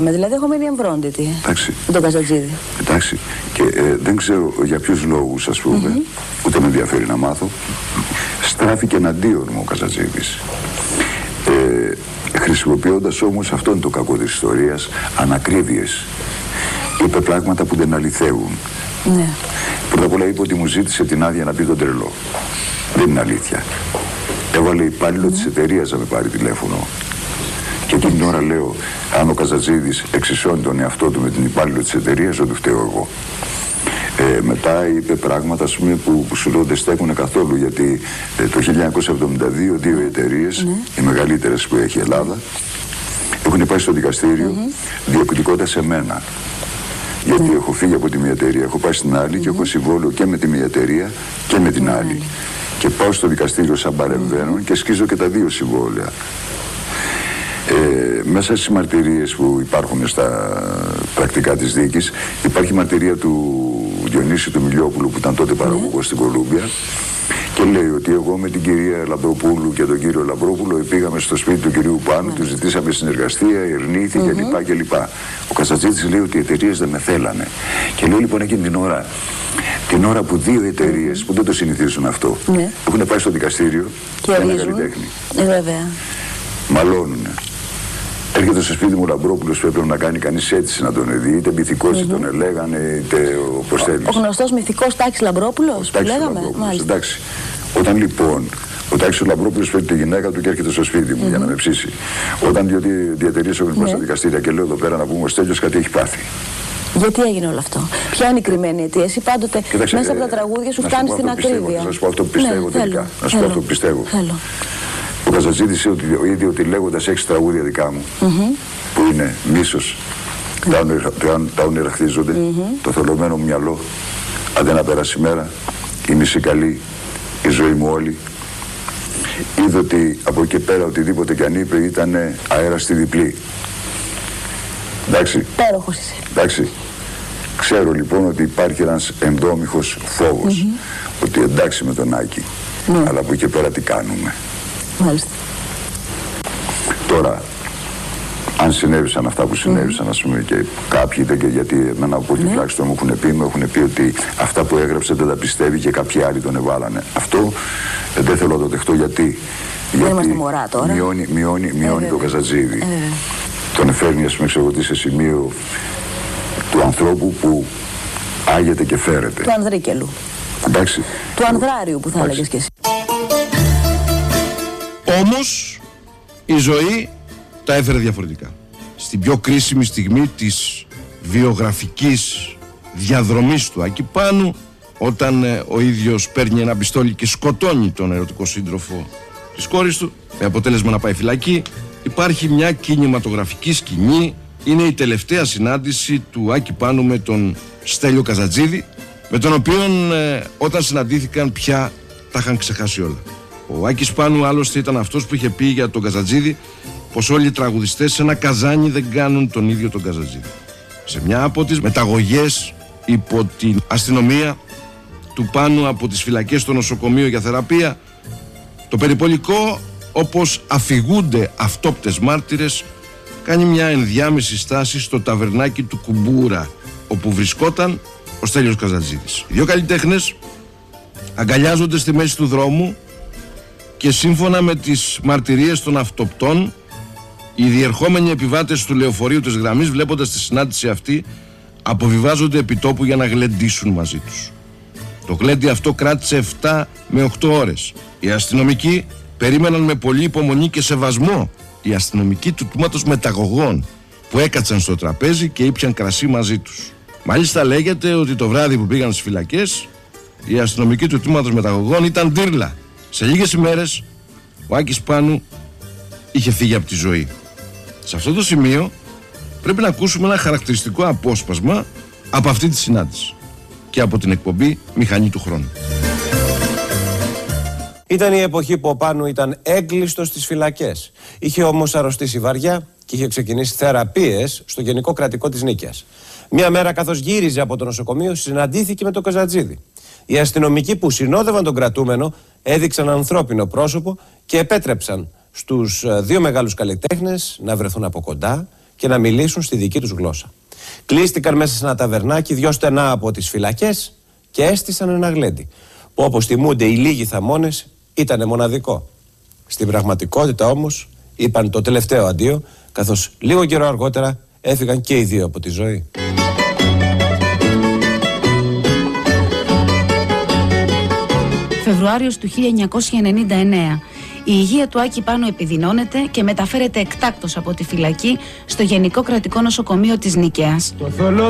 Δηλαδή έχω μείνει εμβρόντιτη. Εντάξει. Με τον Καζατζίδη. Εντάξει. Και δεν ξέρω για ποιους λόγους, ας πούμε, ούτε με ενδιαφέρει να μάθω, στράφηκε εναντίον μου ο Καζατζίδης. Χρησιμοποιώντας όμως, αυτό είναι το κακό της ιστορίας, ανακρίβειες. Είπε πράγματα που δεν αληθεύουν. Ναι. Πρώτα απ' όλα είπε ότι μου ζήτησε την άδεια να πει τον τρελό. Δεν είναι αλήθεια. Έβαλε υπάλληλο της εταιρείας να με πάρει τηλέφωνο. Και εκείνη την ώρα λέω, αν ο Καζατζίδης εξισώνει τον εαυτό του με την υπάλληλο της εταιρείας, ότι φταίω εγώ. Μετά είπε πράγματα, ας πούμε, που σου λέω δεν στέκουν καθόλου, γιατί το 1972 δύο εταιρείες, οι μεγαλύτερες που έχει η Ελλάδα, έχουν πάει στο δικαστήριο διεκδικώντας εμένα. Γιατί έχω φύγει από τη μία εταιρεία, έχω πάει στην άλλη και έχω συμβόλαιο και με τη μία εταιρεία και με την άλλη. Και πάω στο δικαστήριο σαν παρεμβαίνον και σκίζω και τα δύο συμβόλαια. Μέσα στις μαρτυρίες που υπάρχουν στα πρακτικά της δίκης, υπάρχει μαρτυρία του Διονύση του Μιλιόπουλου, που ήταν τότε παραγωγός στην Κολούμπια, και λέει ότι εγώ με την κυρία Λαμπροπούλου και τον κύριο Λαμπρόπουλο πήγαμε στο σπίτι του κυρίου Πάνου, τους ζητήσαμε συνεργασία, ειρνήθηκε κλπ. Ο Καζατζίδης λέει ότι οι εταιρείες δεν με θέλανε. Και λέει λοιπόν εκείνη την ώρα που δύο εταιρείες, που δεν το συνηθίζουν αυτό, έχουν πάει στο δικαστήριο και ένα καλλιτέχνη. Βέβαια. Μαλώνουνε. Έρχεται στο σπίτι μου ο Λαμπρόπουλος που έπρεπε να κάνει κανείς αίτηση να τον δει, είτε μυθικός τον ελέγανε, είτε όπως θέλεις. Ο γνωστός μυθικός Τάκης Λαμπρόπουλος που λέγαμε. Μάλιστα. Εντάξει. Όταν λοιπόν ο Τάκης ο Λαμπρόπουλος παίρνει τη γυναίκα του και έρχεται στο σπίτι μου για να με ψήσει. Όταν οι εταιρείες έχουν πάει στα δικαστήρια και λέω εδώ πέρα να πούμε ο Στέλιος κάτι έχει πάθει. Γιατί έγινε όλο αυτό? Ποια είναι η κρυμμένη αιτία? Εσύ πάντοτε μέσα από τα τραγούδια σου φτάνει στην ακρίβεια. Να σου πω αυτό που πιστεύω τελικά. Να σου πω αυτό που πιστεύω. Ο Καζατζίδης ήδη ότι λέγοντας 6 τραγούδια δικά μου, που είναι μίσος, τα όνειρα χτίζονται, το θολωμένο μου μυαλό, αν δεν απέρασε η μέρα, η μισή καλή, η ζωή μου όλη. Είδε ότι από εκεί πέρα οτιδήποτε κι αν είπε ήταν αέρα στη διπλή. Εντάξει. Πέροχος είσαι. Εντάξει. Ξέρω λοιπόν ότι υπάρχει ένας ενδόμηχος φόβος, ότι εντάξει με τον Άκη, αλλά από εκεί πέρα τι κάνουμε. Μάλιστα. Τώρα, αν συνέβησαν αυτά που συνέβησαν, ας πούμε, και κάποιοι δεν, και γιατί εμένα από την τουλάχιστον μου έχουν πει ότι αυτά που έγραψε δεν τα πιστεύει και κάποιοι άλλοι τον εβάλανε. Αυτό δεν θέλω να το δεχτώ γιατί είμαστε μωρά τώρα. Μειώνει τον Καζατζίδη. Τον φέρνει, ας πούμε, εξεγωτή σε σημείο του ανθρώπου που άγεται και φέρεται. Του Ανδρίκελου. Εντάξει. Του Ανδράριου που θα έλεγες κι εσύ. Όμως η ζωή τα έφερε διαφορετικά. Στην πιο κρίσιμη στιγμή της βιογραφικής διαδρομής του Άκη Πάνου, όταν ο ίδιος παίρνει ένα πιστόλι και σκοτώνει τον ερωτικό σύντροφο της κόρης του, με αποτέλεσμα να πάει φυλακή, υπάρχει μια κινηματογραφική σκηνή. Είναι η τελευταία συνάντηση του Άκη Πάνου με τον Στέλιο Καζατζίδη, με τον οποίο όταν συναντήθηκαν πια τα είχαν ξεχάσει όλα. Ο Άκης Πάνου άλλωστε ήταν αυτός που είχε πει για τον Καζατζίδη πως όλοι οι τραγουδιστές σε ένα καζάνι δεν κάνουν τον ίδιο τον Καζατζίδη. Σε μια από τις μεταγωγές υπό την αστυνομία του Πάνου από τις φυλακές στο νοσοκομείο για θεραπεία, το περιπολικό, όπως αφηγούνται αυτόπτες μάρτυρες, κάνει μια ενδιάμεση στάση στο ταβερνάκι του Κουμπούρα, όπου βρισκόταν ο Στέλιος Καζατζίδης. Οι δύο καλλιτέχνες αγκαλιάζονται στη μέση του δρόμου και σύμφωνα με τις μαρτυρίες των αυτοπτών, οι διερχόμενοι επιβάτες του λεωφορείου της γραμμής, βλέποντας τη συνάντηση αυτή, αποβιβάζονται επιτόπου για να γλεντήσουν μαζί τους. Το γλέντι αυτό κράτησε 7 με 8 ώρες. Οι αστυνομικοί περίμεναν με πολλή υπομονή και σεβασμό. Οι αστυνομικοί του τμήματος μεταγωγών που έκατσαν στο τραπέζι και ήπιαν κρασί μαζί τους. Μάλιστα λέγεται ότι το βράδυ που πήγαν στις φυλακές, οι αστυνομικοί του τμήματος μεταγωγών ήταν τύρλα. Σε λίγες ημέρες ο Άκης Πάνου είχε φύγει από τη ζωή. Σε αυτό το σημείο πρέπει να ακούσουμε ένα χαρακτηριστικό απόσπασμα από αυτή τη συνάντηση και από την εκπομπή Μηχανή του Χρόνου. Ήταν η εποχή που ο Πάνου ήταν έγκλειστος στις φυλακές. Είχε όμως αρρωστήσει βαριά και είχε ξεκινήσει θεραπείες στο Γενικό Κρατικό της Νίκαιας. Μια μέρα, καθώς γύριζε από το νοσοκομείο, συναντήθηκε με τον Καζατζίδη. Οι αστυνομικοί που συνόδευαν τον κρατούμενο έδειξαν ανθρώπινο πρόσωπο και επέτρεψαν στους δύο μεγάλους καλλιτέχνες να βρεθούν από κοντά και να μιλήσουν στη δική τους γλώσσα. Κλείστηκαν μέσα σε ένα ταβερνάκι 2 στενά από τις φυλακές και έστησαν ένα γλέντι, που όπως θυμούνται οι λίγοι θαμώνες ήταν μοναδικό. Στην πραγματικότητα όμως είπαν το τελευταίο αντίο, καθώς λίγο καιρό αργότερα έφυγαν και οι 2 από τη ζωή. Φεβρουάριος του 1999. Η υγεία του Άκη Πάνου επιδεινώνεται και μεταφέρεται εκτάκτως από τη φυλακή στο Γενικό Κρατικό Νοσοκομείο της Νίκαιας.